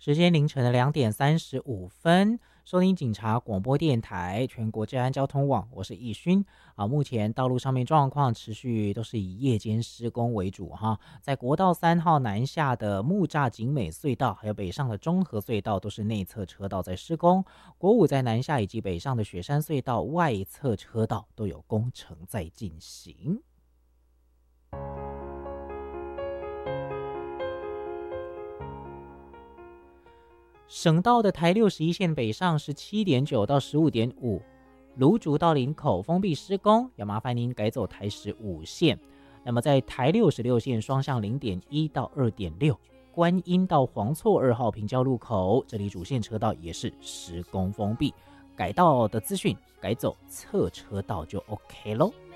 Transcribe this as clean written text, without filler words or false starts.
时间凌晨的2:35，收听警察广播电台全国治安交通网，我是易勋。目前道路上面状况持续都是以夜间施工为主哈，在国道3号南下的木栅景美隧道，还有北上的中和隧道都是内侧车道在施工。国五在南下以及北上的雪山隧道外侧车道都有工程在进行。省道的台61线北上17.9到15.5，芦竹到林口封闭施工，要麻烦您改走台15线。那么在台66线双向0.1到2.6，观音到黄厝2号平交路口，这里主线车道也是施工封闭，改道的资讯改走侧车道就 OK 咯。